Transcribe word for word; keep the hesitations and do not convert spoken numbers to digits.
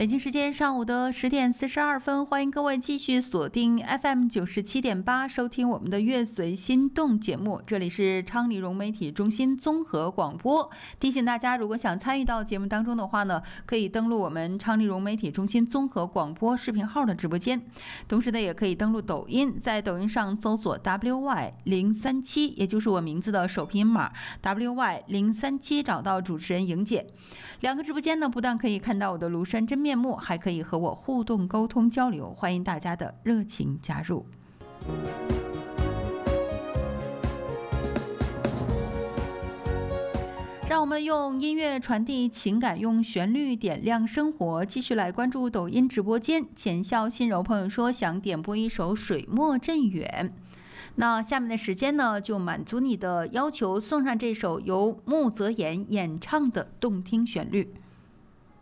北京时间上午的十点四十二分，欢迎各位继续锁定 F M 九十七点八，收听我们的乐随心动节目。这里是昌黎融媒体中心综合广播。提醒大家，如果想参与到节目当中的话呢，可以登录我们昌黎融媒体中心综合广播视频号的直播间，同时呢，也可以登录抖音，在抖音上搜索 W Y 零三七，也就是我名字的首拼码 W Y 零三七，找到主持人莹姐。两个直播间呢，不但可以看到我的庐山真面目，还可以和我互动沟通交流，欢迎大家的热情加入。让我们用音乐传递情感，用旋律点亮生活。继续来关注抖音直播间，浅笑心柔朋友说想点播一首《水墨阵远》。那下面的时间呢，就满足你的要求，送上这首由穆泽言演唱的动听旋律。